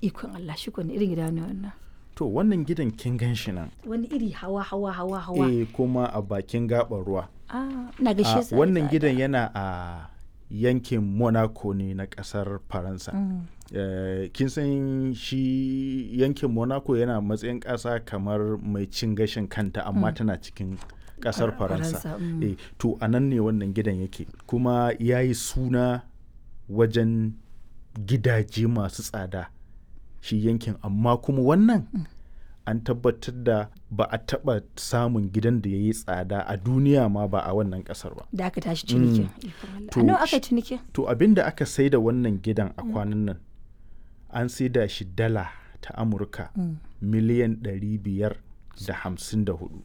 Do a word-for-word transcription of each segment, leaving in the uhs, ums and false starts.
Ikon Allah, shi ko ne irin gida ne wannan? To wannan gidan kin gan shi nan. Wani iri hawa hawa hawa hawa. Eh kuma a bakin gaɓar ruwa. Ah, ina ga shi Ah, yasa wannan ya gidan tsada. yana a yankin Monaco ne na ƙasar Faransa. Mm. Eh, kin san shi yankin Monaco yana matsayin ƙasa kamar mai cin gashin kanta amma tana cikin ƙasar Far- Faransa. Faransa, mm. Eh, to a nan ne wannan gidan yake. Kuma ya yi suna wajen gidaje masu tsada shi yankin, amma kuma wannan an tabbatar da ba a taɓa samun gidan da ya yi tsada a duniya ma ba a wannan ƙasar ba. Da aka tashi cinikin. Ikon Allah. To, A nawa aka shi- yi cinikin? To abin da aka sai da wannan gidan a kwanan nan an sai da shi dala ta Amurka miliyan ɗari biyar da hamsin da hudu.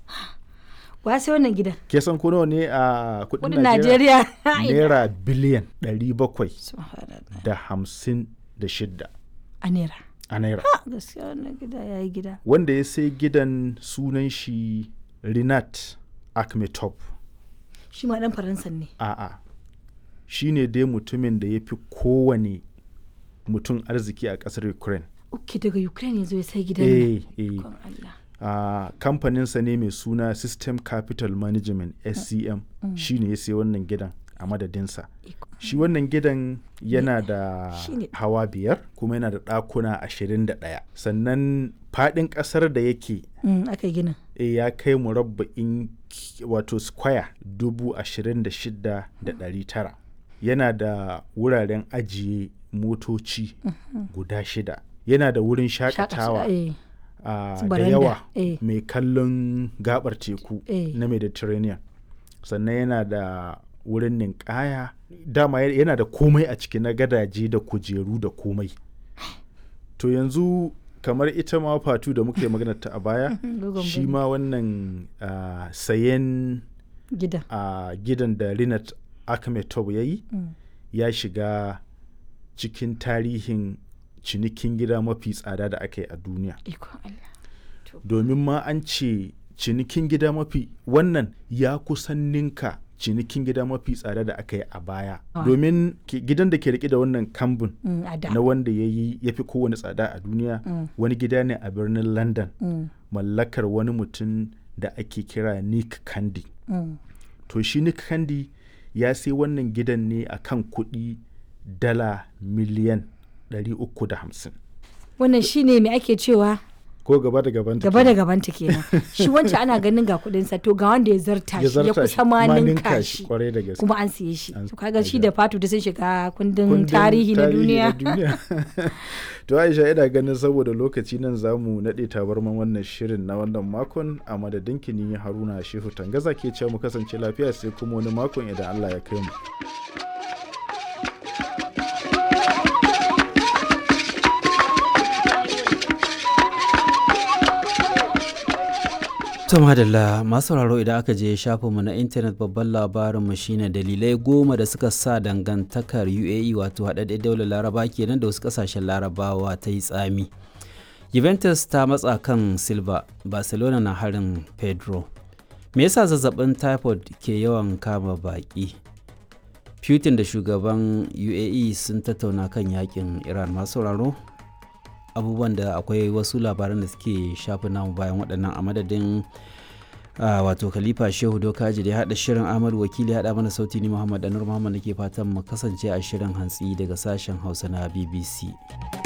Wa sai wannan gidan? Ke san ko nawa ne a kudin Kudin Najeriya? Najeriya. Naira biliyan ɗari bakwai Subhanallah. da hamsin da shidda A naira. a naira. Ha, gaskiya wannan gida ya yi gida. Wanda ya sai gidan sunan shi Rinat Akhmetov. Shi ma dan Faransa ne. A'a, shi ne dai mutumin da ya fi kowane mutum arziki a ƙasar Ukraine. Uke daga Ukraine yanzu ya sai gidan nan. Eh, eh. Ikon Allah. a kamfaninsa ne mai suna System Capital Management S C M shi ne ya sai wannan gidan a madadinsa. Ikon. Shi wannan gidan yana da Shine. hawa biyar kuma yana da ɗakuna ashirin da ɗaya. Sannan faɗin ƙasar da yake Mm, aka yi ginin. e, ya kai murabba'in ki- wato square dubu ashirin da shida da ɗari tara. Yana da wuraren ajiye motoci guda shida. Yana da wurin shakatawa eh. a Su da baranda, yawa eh. mai kallon gabar teku Eh. na Mediterranean. Sannan yana da wurin ninkaya, dama ya- yana da komai a ciki na gadaje da kujeru da komai. To yanzu kamar ita ma fatu da muka yi magana ta a baya Dogon shi bane. ma wannan ah, sayen Gidan. a gidan da Rinat Akhmetov ya yi Mm. ya shiga cikin tarihin cinikin gida mafi tsada da aka yi a duniya. Ikon Allah. To, Domin ma an ce cinikin gida mafi wannan ya kusan ninka cinikin gida mafi tsada da aka yi a baya. Ah. Domin ki- gidan da ke rike da wannan kambun mm, a da. na wanda ya yi ya fi kowane tsada a duniya Mm. wani gida ne a birnin London Mm, mallakar wani mutum da ake kira Nick Candy. mm. To shi Nick Candy ya sai wannan gidan ne a kan kuɗi dala miliyan ɗari uku da hamsin. Wannan shi ne mai ake cewa Ko gaba da gaban gaba da gabanta kenan. Shi wancan ana ganin ga kudinsa to ga wanda ya zarta ya shi ya zarta kusa ma ninka shi shi. kwarai da gaske. Kuma an siye shi. An- To kaga shi an- da fatu da sun shiga kundin Kundin tarihi na duniya. To Aisha ina ganin saboda lokaci nan za mu naɗe tabarman wannan shirin na wannan makon a madadin kini Haruna Shehu Tangaza ke ce mu kasance lafiya sai kuma wani makon idan Allah ya kai mu. To madalla masu sauraro idan aka je shafinmu na intanet babban labarinmu shine dalilai goma da suka sa dangantakar U A E wato haɗaɗɗen daular laraba kenan da wasu ƙasashen larabawa ta yi tsami. Juventus ta matsa kan Silva, Barcelona na harin Pedro. Me yasa zazzabin typhoid ke yawan kama baƙi? Putin da shugaban U A E sun tattauna kan yakin Iran. Masu sauraro abubuwan da akwai wasu labaran da suke shafi namu bayan waɗannan a madadin uh, wato khalifa shehu dokaji da ya haɗa shirin ahmad wakili haɗa mana sauti ni muhammad anur muhammad da ke fatan mu kasance a shirin hantsi daga sashen hausa na B B C.